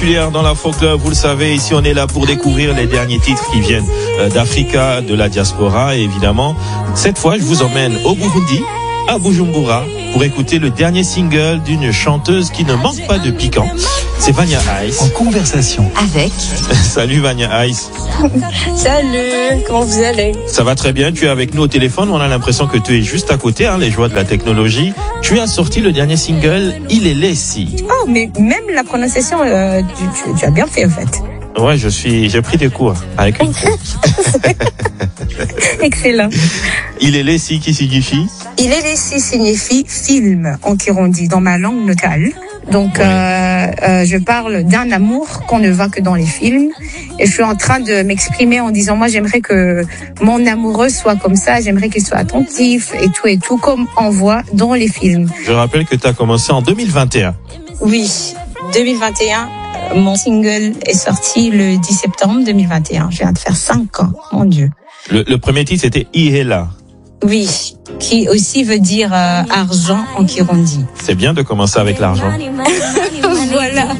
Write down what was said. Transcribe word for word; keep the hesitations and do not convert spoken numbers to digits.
Dans la Folk Club, vous le savez, ici on est là pour découvrir les derniers titres qui viennent d'Africa, de la diaspora. Et évidemment, cette fois, je vous emmène au Burundi, à Bujumbura, pour écouter le dernier single d'une chanteuse qui ne manque pas de piquant. C'est Vania Ice. En conversation avec. Salut Vania Ice. Salut, comment vous allez? Ça va très bien, tu es avec nous au téléphone, on a l'impression que tu es juste à côté, hein, les joies de la technologie. Tu as sorti le dernier single, Il est laissé. Oh, mais même la prononciation, euh, tu, tu, tu as bien fait en fait. Ouais, je suis, j'ai pris des cours avec une prof. Excellent. Il est laissé qui signifie? Il est laissé signifie film en kirundi dans ma langue natale. Donc, ouais. euh, euh, je parle d'un amour qu'on ne voit que dans les films. Et je suis en train de m'exprimer en disant, moi, j'aimerais que mon amoureux soit comme ça. J'aimerais qu'il soit attentif et tout et tout, comme on voit dans les films. Je rappelle que tu as commencé en deux mille vingt et un. Oui, deux mille vingt et un. Euh, mon single est sorti le dix septembre deux mille vingt et un. Je viens de faire cinq ans, mon Dieu. Le, le premier titre, c'était Ihela. Oui, qui aussi veut dire euh, argent en kirundi. C'est bien de commencer avec l'argent. Voilà.